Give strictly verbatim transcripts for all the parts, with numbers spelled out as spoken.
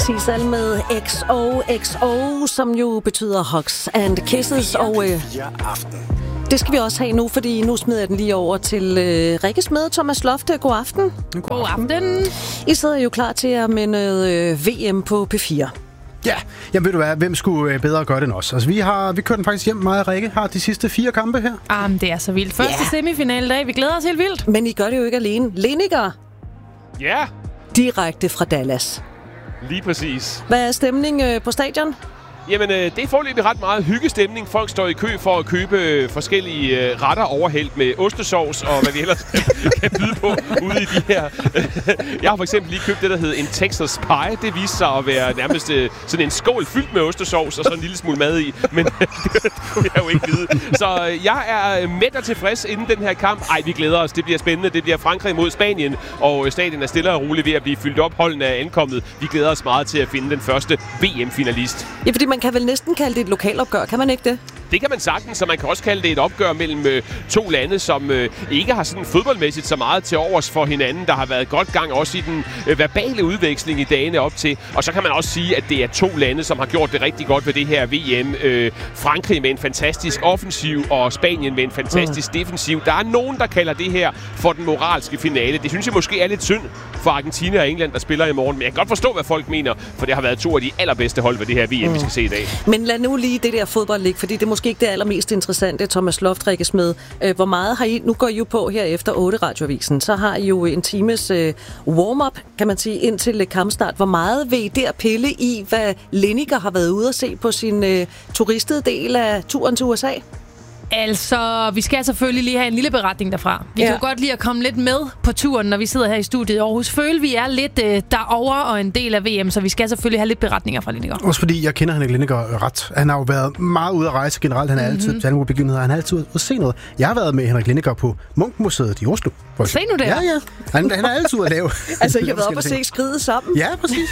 Sisal med X O X O, som jo betyder Hugs and Kisses. Og øh, det skal vi også have nu, fordi nu smider jeg den lige over til øh, Rikke Smed, Thomas Lofte. God aften. God aften. I sidder jo klar til at med noget øh, V M på P fire. Ja, jamen ved du hvad, hvem skulle bedre gøre det end os? Altså vi har, vi kører den faktisk hjem meget, Rikke. Har de sidste fire kampe her. Jamen, det er så vildt. Første yeah. semifinale dag, vi glæder os helt vildt. Men I gør det jo ikke alene. Lineker. Ja. Yeah. Direkte fra Dallas. Lige præcis. Hvad er stemning øh, på stadion? Jamen, øh, det er foreløbig ret meget hyggestemning. Folk står i kø for at købe øh, forskellige øh, retter overhældt med ostesauce og hvad vi ellers kan byde på ude i de her. Jeg har for eksempel lige købt det, der hedder en Texas Pie. Det viste sig at være nærmest øh, sådan en skål fyldt med ostesauce og så en lille smule mad i. Men det kunne jeg jo ikke vide. Så øh, jeg er mæt og tilfreds inden den her kamp. Ej, vi glæder os. Det bliver spændende. Det bliver Frankrig mod Spanien. Og øh, stadion er stille og roligt ved at blive fyldt op. Holdene er ankommet. Vi glæder os meget til at finde den første V M-finalist. Ja, fordi man kan vel næsten kalde det et lokalopgør, kan man ikke det? Det kan man sagtens, så man kan også kalde det et opgør mellem øh, to lande, som øh, ikke har sådan fodboldmæssigt så meget til overs for hinanden. Der har været godt gang også i den øh, verbale udveksling i dagene op til. Og så kan man også sige, at det er to lande, som har gjort det rigtig godt ved det her V M. Øh, Frankrig med en fantastisk offensiv, og Spanien med en fantastisk mm. defensiv. Der er nogen, der kalder det her for den moralske finale. Det synes jeg måske er lidt synd for Argentina og England, der spiller i morgen. Men jeg kan godt forstå, hvad folk mener, for det har været to af de allerbedste hold ved det her V M, mm. vi skal se i dag. Men lad nu lige det der fodbold ligge, fordi det er måske ikke det allermest interessante, Thomas Loft, Rikke Smed. Hvor meget har I, nu går I jo på her efter otte radioavisen, så har I jo en times øh, warm-up, kan man sige, indtil kampstart. Hvor meget vil I der pille i, hvad Lineker har været ude at se på sin øh, turistede del af turen til U S A? Altså, vi skal selvfølgelig lige have en lille beretning derfra. Vi ja. kan jo godt lide at komme lidt med på turen, når vi sidder her i studiet i Aarhus. Føler vi er lidt øh, derover og en del af V M, så vi skal selvfølgelig have lidt beretninger fra Lineker. Også fordi jeg kender Henrik Lineker ret. Han har jo været meget ude at rejse generelt. Han er mm-hmm. altid til alle mulige begivenheder. Han er altid ude at se noget. Jeg har været med Henrik Lineker på Munch-museet i Oslo. Se nu der. Ja, ja. Han, han er altid ude at lave. Altså, I har været op og se Skridet sammen? Ja, præcis.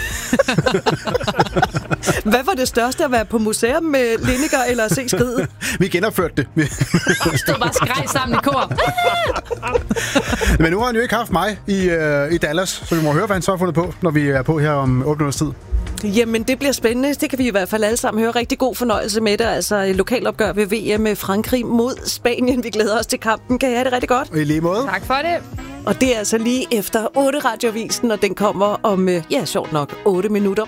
Hvad var det største at være på museum med Lineker eller at se Skridet? Vi genopførte det. Vi stod bare skræg sammen i kor. Men nu har han jo ikke haft mig i, øh, i Dallas, så vi må høre, hvad han så har fundet på, når vi er på her om otte minutters tid. Jamen, det bliver spændende. Det kan vi i hvert fald alle sammen høre. Rigtig god fornøjelse med det. Altså, lokalopgør ved V M med Frankrig mod Spanien. Vi glæder os til kampen. Kan I have det rigtig godt? I lige måde. Tak for det. Og det er altså lige efter otte radioavisen, og den kommer om, ja, sjovt nok, otte minutter.